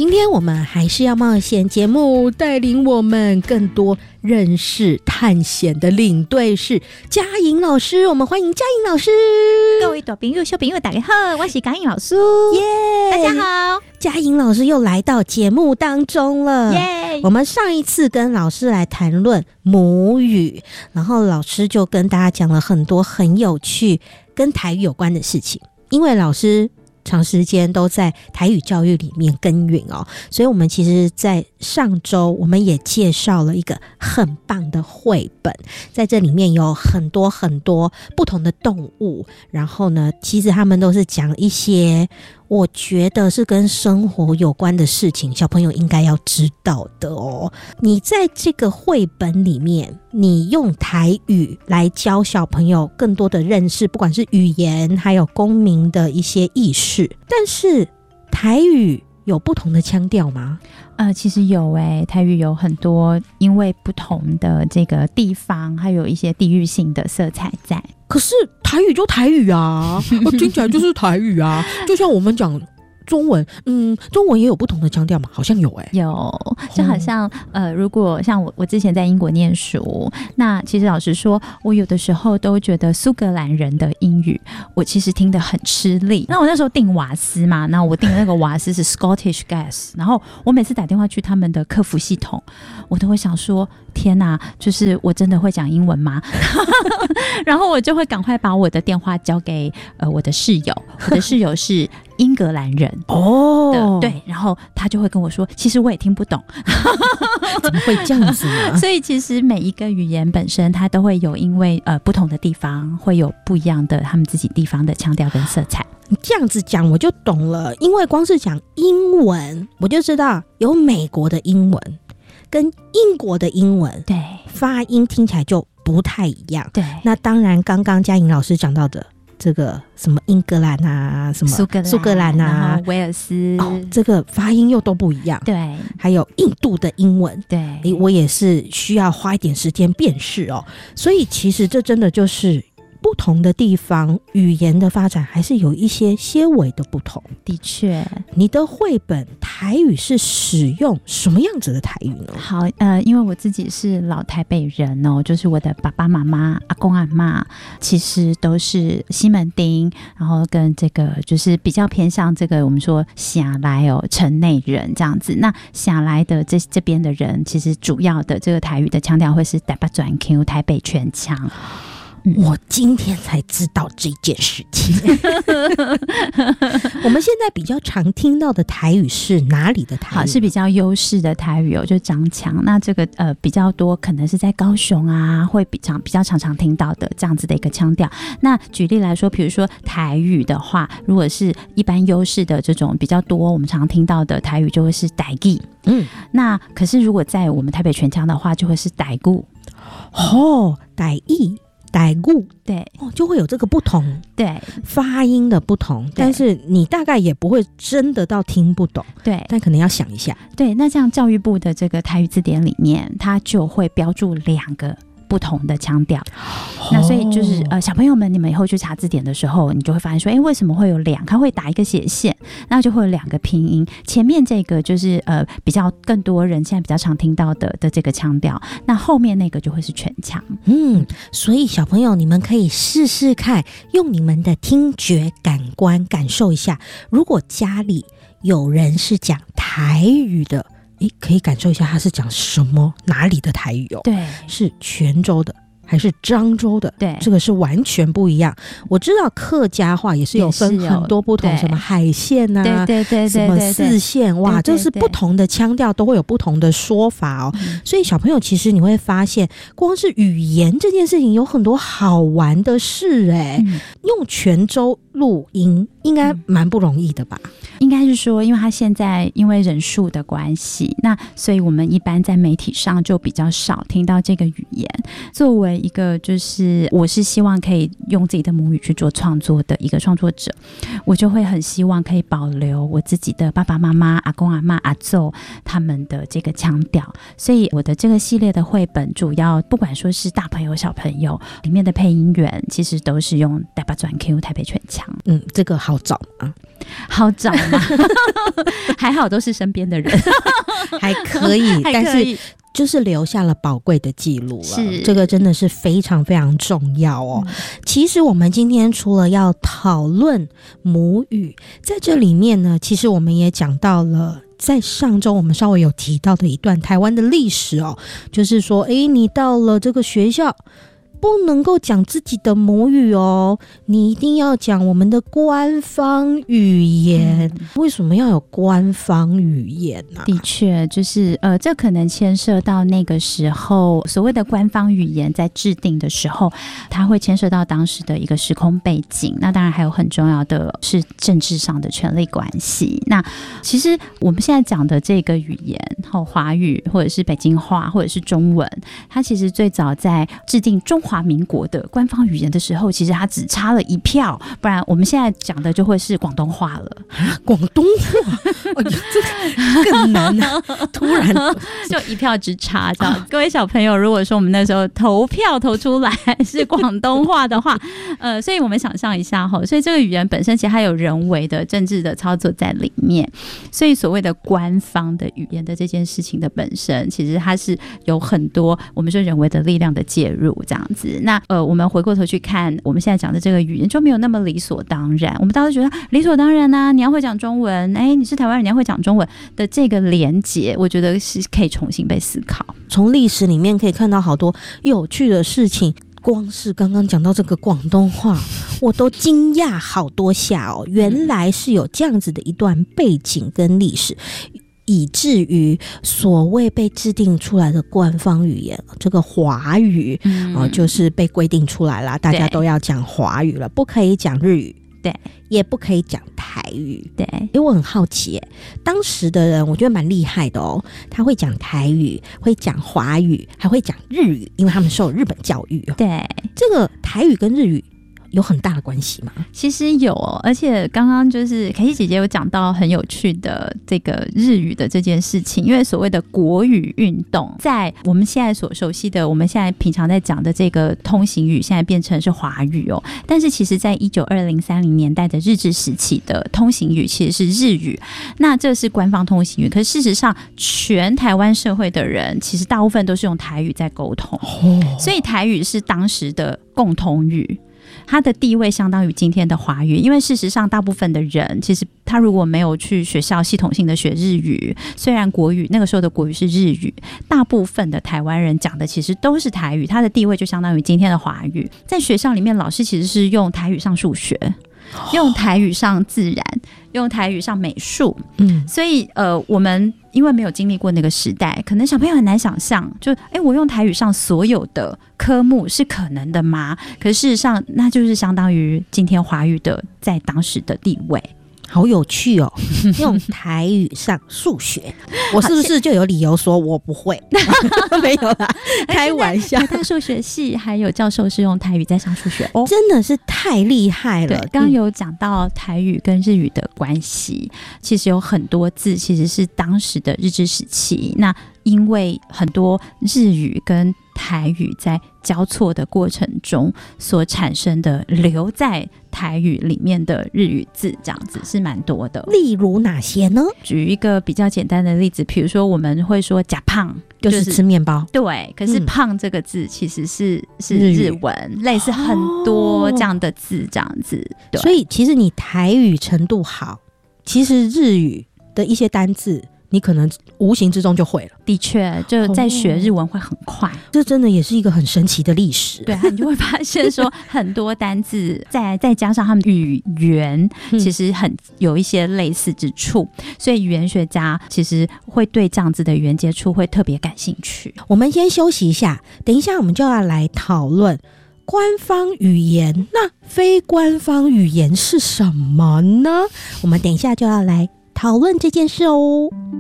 今天我们还是要冒险节目带领我们更多认识探险的领队是嘉颖老师，我们欢迎嘉颖老师。 各位大朋友小朋友大家好，我是嘉颖老师耶、 大家好。 嘉颖老师又来到节目当中了耶。我们上一次跟老师来谈论母语，然后老师就跟大家讲了很多很有趣跟台语有关的事情，因为老师长时间都在台语教育里面耕耘哦，所以我们其实在上周我们也介绍了一个很棒的绘本，在这里面有很多很多不同的动物，然后呢其实他们都是讲一些我觉得是跟生活有关的事情，小朋友应该要知道的哦。你在这个绘本里面，你用台语来教小朋友更多的认识，不管是语言还有公民的一些意识，但是台语有不同的腔调吗？ 其实有台语有很多因为不同的这个地方还有一些地域性的色彩在。 可是台语就台语啊听起来就是台语啊就像我们讲中文，中文也有不同的腔调嘛？好像有有，就好像如果像我之前在英国念书，那其实老实说，我有的时候都觉得苏格兰人的英语，我其实听得很吃力。那我那时候订瓦斯嘛，那我订的那个瓦斯是 Scottish Gas， 然后我每次打电话去他们的客服系统，我都会想说，天哪，就是我真的会讲英文吗？然后我就会赶快把我的电话交给我的室友，我的室友是英格兰人哦，对，然后他就会跟我说，其实我也听不懂， 怎么会这样子呢？ 所以其实每一个语言本身，它都会有因为不同的地方会有不一样的他们自己地方的腔调跟色彩。 你这样子讲我就懂了，因为光是讲英文，我就知道有美国的英文跟英国的英文， 对， 发音听起来就不太一样。 对， 那当然，刚刚嘉颖老师讲到的这个什么英格兰啊，什么苏格兰啊， 然后威尔斯， 这个发音又都不一样。 对， 还有印度的英文， 对， 我也是需要花一点时间辨识哦。所以其实这真的就是不同的地方语言的发展还是有一些些微的不同。 的确， 你的绘本台语是使用什么样子的台语呢？ 好，因为我自己是老台北人哦，就是我的爸爸妈妈、阿公阿嬷其实都是西门町，然后跟这个就是比较偏向这个我们说下来城内人这样子。那下来的这边的人，其实主要的这个台语的腔调会是台北转 Q 台北全腔。 我今天才知道这件事情。我们现在比较常听到的台语是哪里的台语？ 好，是比较优势的台语就漳腔。那这个比较多可能是在高雄啊，会比较常常听到的这样子的一个腔调。那举例来说，比如说台语的话，如果是一般优势的这种比较多，我们常听到的台语就会是台语。那可是如果在我们台北全腔的话，就会是台语。 台语。台语对就会有这个不同， 对发音的不同，但是你大概也不会真的到听不懂， 对， 但可能要想一下。 对，那像教育部的这个台语字典里面，它就会标注2个不同的腔调。那所以就是小朋友们，你们以后去查字典的时候，你就会发现说，为什么会有2？它会打一个斜线，那就会有2个拼音。前面这个就是比较更多人现在比较常听到的这个腔调，那后面那个就会是全腔。 所以小朋友你们可以试试看，用你们的听觉感官感受一下，如果家里有人是讲台语的，可以感受一下他是讲什么哪里的台语哦？ 对， 是泉州的还是漳州的？ 对， 这个是完全不一样。我知道客家话也是有分很多不同，什么海线啊， 对， 什么四线，哇，这是不同的腔调都会有不同的说法哦。所以小朋友其实你会发现，光是语言这件事情有很多好玩的事用泉州录音应该蛮不容易的吧？ 应该是说，因为他现在因为人数的关系，那所以我们一般在媒体上就比较少听到这个语言。作为一个就是我是希望可以用自己的母语去做创作的一个创作者，我就会很希望可以保留我自己的爸爸妈妈、阿公阿嬷、阿祖他们的这个腔调，所以我的这个系列的绘本主要不管说是大朋友小朋友，里面的配音员其实都是用台北转 Q 台北全腔。 这个好找吗？ 好找吗？还好都是身边的人还可以，但是就是留下了宝贵的记录了，是这个真的是非常非常重要哦。其实我们今天除了要讨论母语，在这里面呢，其实我们也讲到了在上周我们稍微有提到的一段台湾的历史哦，就是说你到了这个学校不能够讲自己的母语哦，你一定要讲我们的官方语言。为什么要有官方语言呢？ 的确，就是这可能牵涉到那个时候所谓的官方语言在制定的时候，它会牵涉到当时的一个时空背景。那当然还有很重要的是政治上的权力关系。那其实我们现在讲的这个语言，华语或者是北京话或者是中文，它其实最早在制定中华民国的官方语言的时候，其实它只差了一票，不然我们现在讲的就会是广东话了。 广东话，这个更难啊！突然就一票之差，这样。各位小朋友，如果说我们那时候投票投出来是广东话的话，所以我们想象一下哈，所以这个语言本身其实它有人为的政治的操作在里面，所以所谓的官方的语言的这件事情的本身，其实它是有很多我们说人为的力量的介入这样子。那我们回过头去看我们现在讲的这个语言，就没有那么理所当然。我们大家都觉得理所当然啊，你要会讲中文，你是台湾人，你要会讲中文的这个连结，我觉得是可以重新被思考。 从历史里面可以看到好多有趣的事情。光是刚刚讲到这个广东话，我都惊讶好多下哦，原来是有这样子的一段背景跟历史。以至于所谓被制定出来的官方语言，这个华语就是被规定出来了，大家都要讲华语了，不可以讲日语， 对， 也不可以讲台语， 对。 因为我很好奇当时的人我觉得蛮厉害的哦，他会讲台语，会讲华语，还会讲日语，因为他们受日本教育。 对， 这个台语跟日语有很大的关系吗？ 其实有而且刚刚就是凯西姐姐有讲到很有趣的这个日语的这件事情，因为所谓的国语运动，在我们现在所熟悉的，我们现在平常在讲的这个通行语，现在变成是华语哦。但是其实在1920、30年代的日治时期的通行语其实是日语，那这是官方通行语。可是事实上，全台湾社会的人其实大部分都是用台语在沟通，所以台语是当时的共同语。它的地位相当于今天的华语，因为事实上大部分的人其实他如果没有去学校系统性的学日语，虽然国语那个时候的国语是日语，大部分的台湾人讲的其实都是台语，它的地位就相当于今天的华语。在学校里面，老师其实是用台语上数学，用台语上自然，用台语上美术，所以我们因为没有经历过那个时代，可能小朋友很难想象，就我用台语上所有的科目是可能的吗？可是事实上，那就是相当于今天华语的在当时的地位。 好有趣哦！用台语上数学，我是不是就有理由说我不会？没有啦，开玩笑。 台大数学系还有教授是用台语在上数学哦， 真的是太厉害了。 对，刚刚有讲到台语跟日语的关系，其实有很多字其实是当时的日治时期，那因为很多日语跟台语在交错的过程中所产生的留在台语里面的日语字，这样子是蛮多的。 例如哪些呢？ 举一个比较简单的例子，比如说我们会说假胖， 就是吃面包， 对。可是胖这个字其实是日文，类似很多这样的字，这样子。对， 所以其实你台语程度好，其实日语的一些单字你可能无形之中就会了。 的确，就在学日文会很快， 这真的也是一个很神奇的历史。 对，你就会发现说很多单字再加上他们语言其实很有一些类似之处，所以语言学家其实会对这样子的语言接触会特别感兴趣。 我们先休息一下，等一下我们就要来讨论官方语言，那非官方语言是什么呢？我们等一下就要来讨论这件事哦。